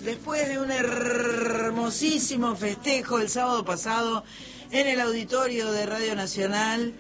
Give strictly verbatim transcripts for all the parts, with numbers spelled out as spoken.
después de un hermosísimo festejo el sábado pasado en el auditorio de Radio Nacional,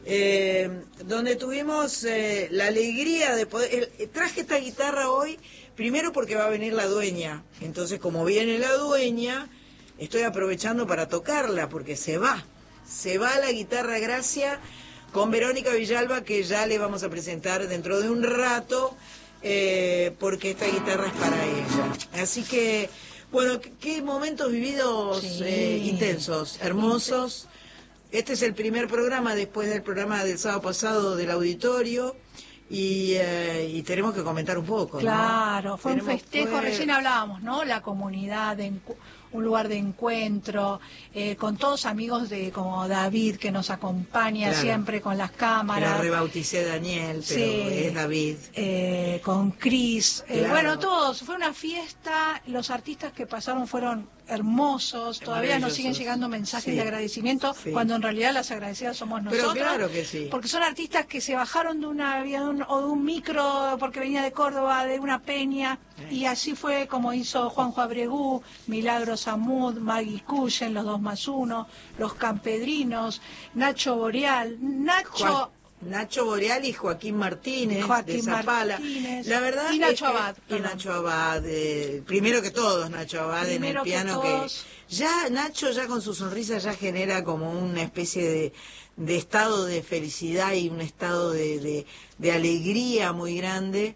eh, donde tuvimos eh, la alegría de poder... Eh, traje esta guitarra hoy, primero porque va a venir la dueña, entonces como viene la dueña, estoy aprovechando para tocarla, porque se va, se va la guitarra Gracia con Verónica Villalba, que ya le vamos a presentar dentro de un rato, eh, porque esta guitarra es para ella. Así que, bueno, qué, qué momentos vividos sí. eh, intensos, hermosos. Este es el primer programa después del programa del sábado pasado del auditorio. Y, eh, y tenemos que comentar un poco, claro, ¿no? Fue tenemos, un festejo, fue... recién hablábamos, ¿no? La comunidad, de un lugar de encuentro, eh, con todos amigos de como David, que nos acompaña claro. siempre con las cámaras. Lo rebauticé Daniel, pero sí. es David. Eh, con Cris, claro. eh, bueno, todos, fue una fiesta, los artistas que pasaron fueron hermosos, todavía nos siguen llegando mensajes sí. de agradecimiento, sí. cuando en realidad las agradecidas somos nosotros. Pero claro que sí. Porque son artistas que se bajaron de un avión o de un micro porque venía de Córdoba, de una peña, sí. y así fue como hizo Juanjo Abregú, Milagros Amud, Maggie Cullen, los dos más uno, los Campedrinos, Nacho Boreal, Nacho... Juan... Nacho Boreal y Joaquín Martínez Joaquín de Zapala. Martínez, la verdad y Nacho es que, Abad. Y Nacho Abad, eh, primero que todos, Nacho Abad primero en el piano que, que ya Nacho ya con su sonrisa ya genera como una especie de, de estado de felicidad y un estado de, de, de alegría muy grande.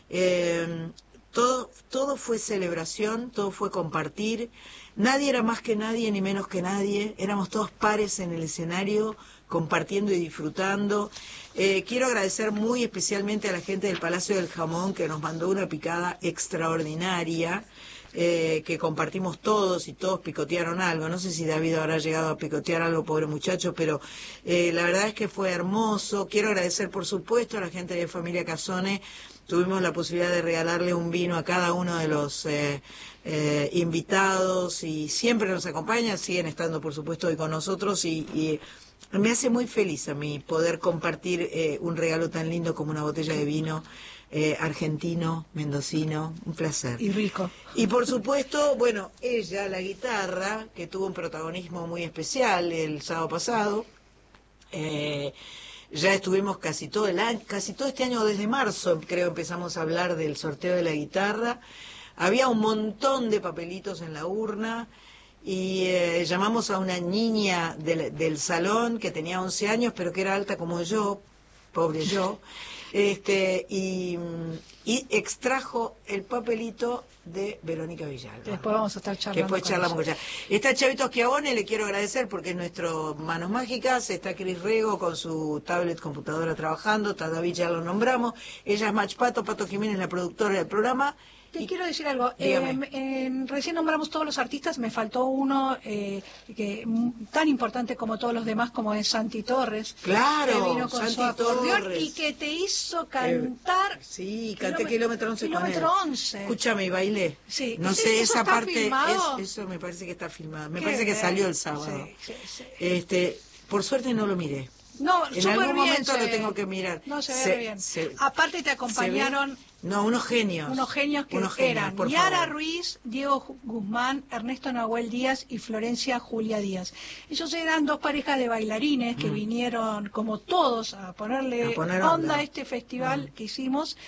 Eh, todo, todo fue celebración, todo fue compartir. Nadie era más que nadie ni menos que nadie. Éramos todos pares en el escenario, compartiendo y disfrutando. Eh, quiero agradecer muy especialmente a la gente del Palacio del Jamón, que nos mandó una picada extraordinaria, eh, que compartimos todos y todos picotearon algo. No sé si David habrá llegado a picotear algo, pobre muchacho, pero eh, la verdad es que fue hermoso. Quiero agradecer, por supuesto, a la gente de Familia Casone. Tuvimos la posibilidad de regalarle un vino a cada uno de los eh, eh, invitados y siempre nos acompañan, siguen estando, por supuesto, hoy con nosotros y... y me hace muy feliz a mí poder compartir eh, un regalo tan lindo como una botella de vino eh, argentino, mendocino, un placer. Y rico. Y por supuesto, bueno, ella, la guitarra, que tuvo un protagonismo muy especial el sábado pasado. Eh, ya estuvimos casi todo el año, casi todo este año, desde marzo, creo, empezamos a hablar del sorteo de la guitarra. Había un montón de papelitos en la urna. Y eh, llamamos a una niña del, del salón que tenía once años, pero que era alta como yo, pobre yo, este y, y extrajo el papelito de Verónica Villalba. Después vamos a estar charlando. Después charlamos con ella. Está Chavito Schiavone, le quiero agradecer porque es nuestro Manos Mágicas. Está Cris Rego con su tablet computadora trabajando. Está David, ya lo nombramos. Ella es Mach Pato, Pato Jiménez, la productora del programa. Te y, quiero decir algo, eh, eh, recién nombramos todos los artistas, me faltó uno eh, que tan importante como todos los demás, como es Santi Torres. Claro, que vino con Santi su acordeón Torres. Y que te hizo cantar. Eh, sí, canté Kilómetro once con él. Kilómetro once. Escúchame, y bailé. Sí. No ¿Eso, sé, eso esa está parte, filmado? es, eso me parece que está filmado. Me Qué parece que bien. salió el sábado. Sí, sí, sí. Este, por suerte no lo miré. No, en algún bien, momento se, lo tengo que mirar. No, se ve se, bien. Se, Aparte te acompañaron... No, unos genios. Unos genios que unos genios, eran Yara Ruiz, Diego Guzmán, Ernesto Nahuel Díaz y Florencia Julia Díaz. Ellos eran dos parejas de bailarines que mm. vinieron, como todos, a ponerle a poner onda, onda a este festival mm. que hicimos,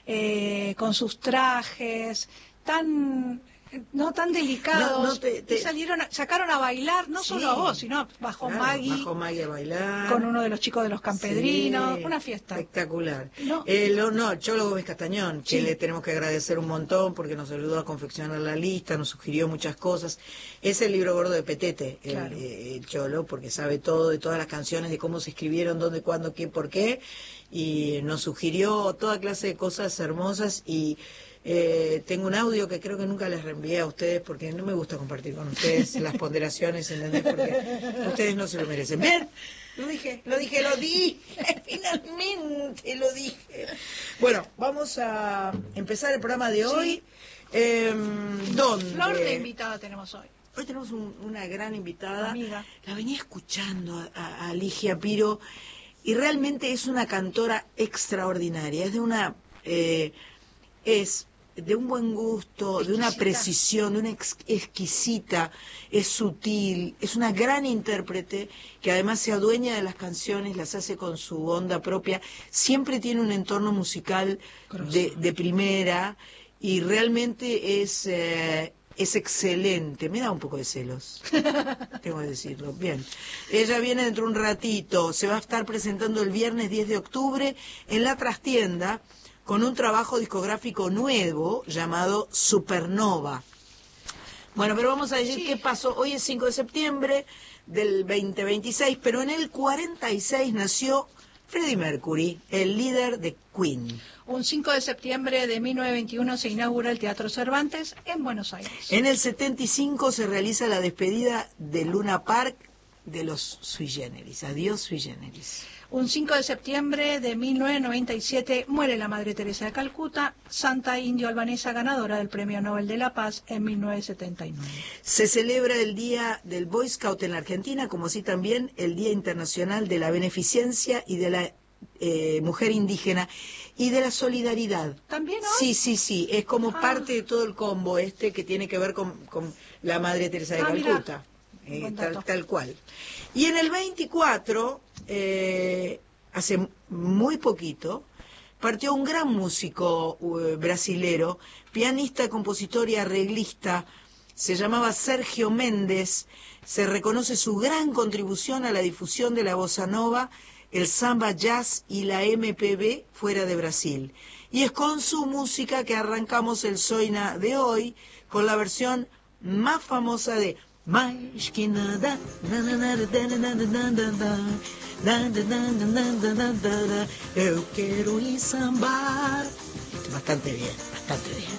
eh, con sus trajes tan... no tan delicados, no, no te, te... Y salieron, sacaron a bailar, no sí. solo a vos, sino bajó claro, Maggie, bajó Maggie a bailar, con uno de los chicos de los Campedrinos, sí, una fiesta. Espectacular. No, eh, lo, no Cholo Gómez Castañón, que sí. le tenemos que agradecer un montón porque nos ayudó a confeccionar la lista, nos sugirió muchas cosas. Es el libro gordo de Petete, claro. el, el Cholo, porque sabe todo de todas las canciones, de cómo se escribieron, dónde, cuándo, qué, por qué, y nos sugirió toda clase de cosas hermosas y Eh, tengo un audio que creo que nunca les reenvié a ustedes porque no me gusta compartir con ustedes las ponderaciones, ¿entendés? Porque ustedes no se lo merecen. ¿Ven? Lo dije, lo dije, lo dije, finalmente lo dije. Bueno, vamos a empezar el programa de hoy. Sí. Eh, ¿Dónde? Flor de invitada tenemos hoy. Hoy tenemos un, una gran invitada. Amiga. La venía escuchando a, a Ligia Piro y realmente es una cantora extraordinaria. Es de una... Eh, es de un buen gusto, exquisita. De una precisión, de una ex, exquisita, es sutil, es una gran intérprete que además se adueña de las canciones, las hace con su onda propia, siempre tiene un entorno musical de, de primera y realmente es... Eh, es excelente, me da un poco de celos, tengo que decirlo. Bien, ella viene dentro de un ratito, se va a estar presentando el viernes diez de octubre en La Trastienda con un trabajo discográfico nuevo llamado Supernova. Bueno, pero vamos a decir sí. qué pasó. Hoy es cinco de septiembre del veinte veintiséis, pero en el cuarenta y seis nació Freddie Mercury, el líder de Queen. Un cinco de septiembre de mil novecientos veintiuno se inaugura el Teatro Cervantes en Buenos Aires. En el setenta y cinco se realiza la despedida de Luna Park de los Sui Generis. Adiós Sui Generis. Un cinco de septiembre de mil novecientos noventa y siete muere la Madre Teresa de Calcuta, santa indio-albanesa ganadora del Premio Nobel de la Paz en mil novecientos setenta y nueve. Se celebra el Día del Boy Scout en la Argentina, como así también el Día Internacional de la Beneficencia y de la eh, Mujer Indígena y de la Solidaridad. ¿También hoy? Sí, sí, sí, es como ah. parte de todo el combo este que tiene que ver con, con la Madre Teresa de ah, Calcuta, eh, tal, tal cual. Y en el veinticuatro... Eh, hace muy poquito, partió un gran músico uh, brasilero, pianista, compositor y arreglista, se llamaba Sergio Méndez, se reconoce su gran contribución a la difusión de la bossa nova, el samba jazz y la M P B fuera de Brasil. Y es con su música que arrancamos el Soina de hoy, con la versión más famosa de Mais que nada, eu quero ir sambar. Bastante bien, bastante bien.